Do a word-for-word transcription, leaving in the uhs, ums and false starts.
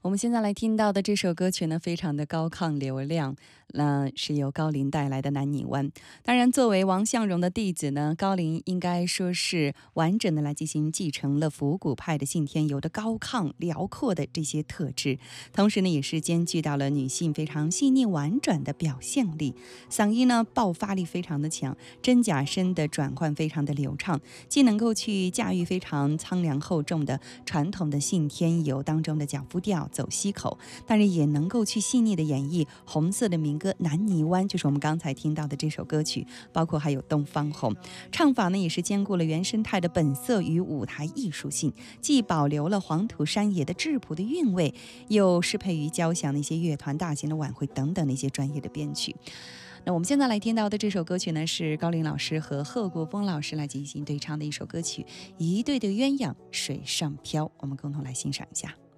我们现在来听到的这首歌曲呢，非常的高亢流亮，那、呃、是由高林带来的《南泥湾》。当然，作为王相荣的弟子呢，高林应该说是完整的来进行继承了复古派的信天游的高亢辽阔的这些特质，同时呢，也是兼具到了女性非常细腻婉转的表现力，嗓音呢爆发力非常的强，真假声的转换非常的流畅，既能够去驾驭非常苍凉厚重的传统的信天游当中的脚步调走西口，但是也能够去细腻的演绎红色的民歌《南泥湾》，就是我们刚才听到的这首歌曲，包括还有《东方红》，唱法呢也是兼顾了原生态的本色与舞台艺术性，既保留了黄土山野的质朴的韵味，又适配于交响的一些乐团、大型的晚会等等的一些专业的编曲。那我们现在来听到的这首歌曲呢，是高林老师和贺国峰老师来进行对唱的一首歌曲《一对的鸳鸯水上漂》，我们共同来欣赏一下。